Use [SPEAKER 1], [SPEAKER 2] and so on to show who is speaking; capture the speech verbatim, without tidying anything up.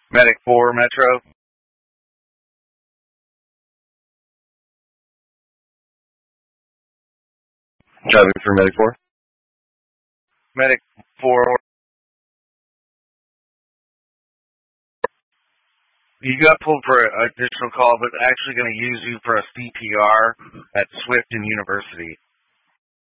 [SPEAKER 1] Medic four, Metro.
[SPEAKER 2] Driving for Medic four.
[SPEAKER 1] Medic four. You got pulled for an additional call, but actually going to use you for a C P R at Swift and University.